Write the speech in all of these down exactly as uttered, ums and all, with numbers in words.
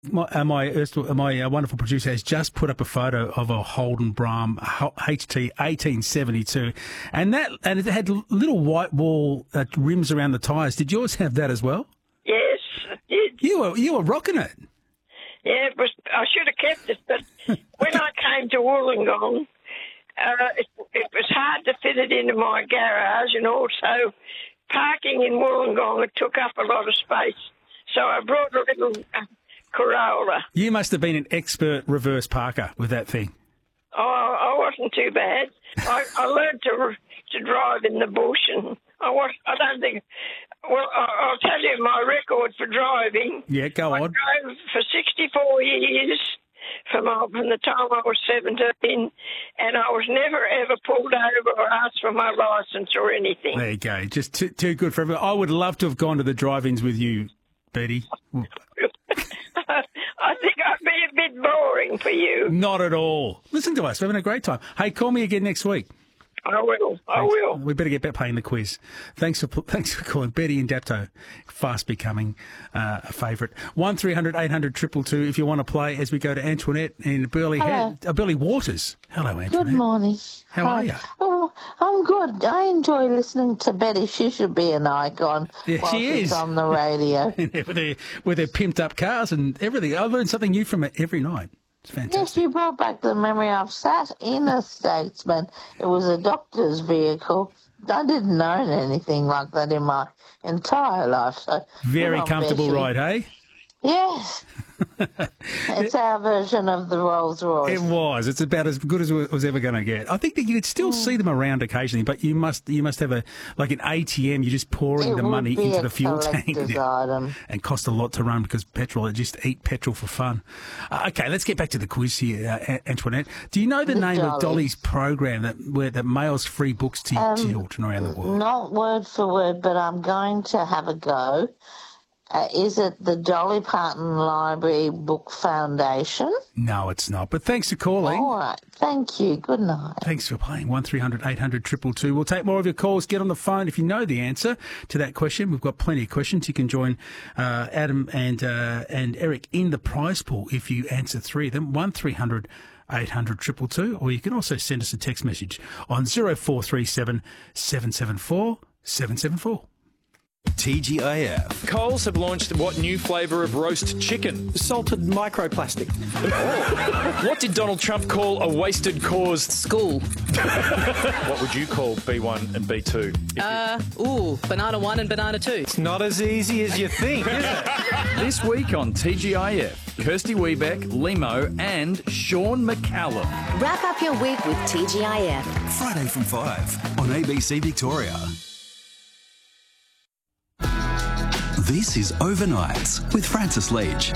My, uh, my, uh, my uh, wonderful producer has just put up a photo of a Holden Brougham H T eighteen seventy-two, and that and it had little white wall uh, rims around the tyres. Did yours have that as well? Yes, it did. You were you were rocking it. Yeah, it was. I should have kept it, but when I came to Wollongong, uh, it, it was hard to fit it into my garage, and also parking in Wollongong, it took up a lot of space. So I brought a little Uh, Corolla. You must have been an expert reverse parker with that thing. Oh, I wasn't too bad. I, I learned to to drive in the bush, and I was. I don't think. Well, I, I'll tell you my record for driving. Yeah, go I on. I drove for sixty-four years from from the time I was seventeen, and I was never ever pulled over or asked for my licence or anything. There you go. Just too, too good for everyone. I would love to have gone to the drive-ins with you, Betty. I think I'd be a bit boring for you. Not at all. Listen to us. We're having a great time. Hey, call me again next week. I will. I Thanks. will. We better get back playing the quiz. Thanks for thanks for calling. Betty in Dapto, fast becoming uh, a favourite. One three hundred eight hundred triple two if you want to play as we go to Antoinette in Burley, Hello. uh, Burley Waters. Hello, Antoinette. Good morning. How Hi. are you? Oh, I'm good. I enjoy listening to Betty. She should be an icon Yeah, while she she's is. on the radio. with their with their pimped up cars and everything. I learn something new from it every night. It's Yes, fantastic. you brought back the memory. I've sat in a Statesman. It was a doctor's vehicle. I didn't own anything like that in my entire life. So Very good on comfortable Betty. ride, hey? Yes. It's our version of the Rolls Royce. It was. It's about as good as it was ever going to get. I think that you could still see them around occasionally, but you must you must have a like an A T M. You're just pouring It the would money be into a the fuel tank. collector's item. And cost a lot to run because petrol, they just eat petrol for fun. Uh, okay, let's get back to the quiz here, uh, A- Antoinette. Do you know the, The name of Dolly. Dolly's program that where that mails free books to Um, children around the world? Not word for word, but I'm going to have a go. Uh, is it the Dolly Parton Library Book Foundation? No, it's not. But thanks for calling. All right. Thank you. Good night. Thanks for playing. one three hundred eight hundred two two two. We'll take more of your calls. Get on the phone if you know the answer to that question. We've got plenty of questions. You can join uh, Adam and uh, and Eric in the prize pool if you answer three of them. one three hundred eight hundred two two two. Or you can also send us a text message on zero four three seven seven seven four seven seven four. T G I F. Coles have launched what new flavour of roast chicken? Salted microplastic. What did Donald Trump call a wasted cause? School. What would you call B one and B two? Uh, ooh, banana one and banana two. It's not as easy as you think, is it? This week on T G I F, Kirsty Webeck, Limo and Sean McCallum. Wrap up your week with T G I F. Friday from five on A B C Victoria. This is Overnights with Francis Leach.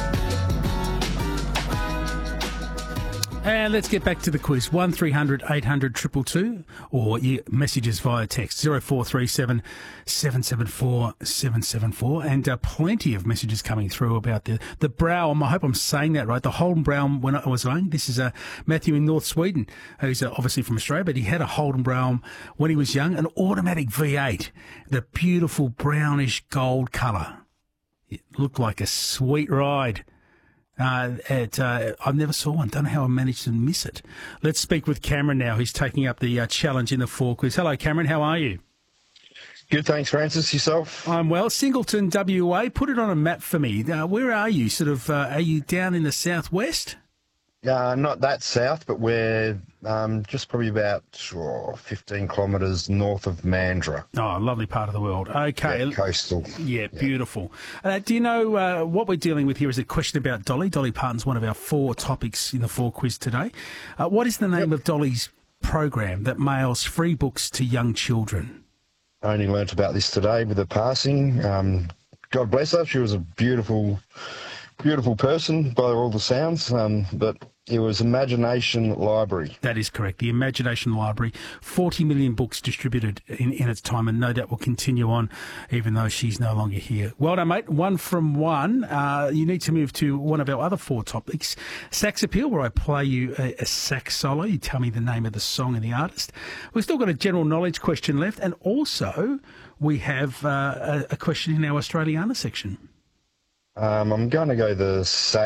And let's get back to the quiz. one three hundred eight hundred two two two or your messages via text zero four three seven seven seven four seven seven four. And uh, plenty of messages coming through about the, the Brougham. I hope I'm saying that right. The Holden Brougham when I was young. This is uh, Matthew in North Sweden, who's uh, obviously from Australia, but he had a Holden Brougham when he was young, an automatic V eight, the beautiful brownish gold colour. It looked like a sweet ride. Uh, at, uh, I've never saw one. Don't know how I managed to miss it. Let's speak with Cameron now. He's taking up the uh, challenge in the four quiz. Hello, Cameron. How are you? Good, thanks, Francis. Yourself? I'm well. Singleton, W A. Put it on a map for me. Uh, where are you? Sort of, uh, are you down in the southwest? Uh, not that south, but we're um, just probably about oh, fifteen kilometres north of Mandurah. Oh, lovely part of the world. Okay. Yeah, coastal. Yeah, Yeah. beautiful. Uh, do you know uh, what we're dealing with here is a question about Dolly. Dolly Parton's one of our four topics in the four quiz today. Uh, what is the name of Dolly's program that mails free books to young children? I only learnt about this today with her passing. Um, God bless her. She was a beautiful, beautiful person by all the sounds, um, but it was Imagination Library. That is correct. The Imagination Library, forty million books distributed in, in its time, and no doubt will continue on even though she's no longer here. Well done, mate. One from one. Uh, you need to move to one of our other four topics, Sax Appeal, where I play you a, a sax solo. You tell me the name of the song and the artist. We've still got a general knowledge question left, and also we have uh, a, a question in our Australiana section. Um, I'm going to go the sack.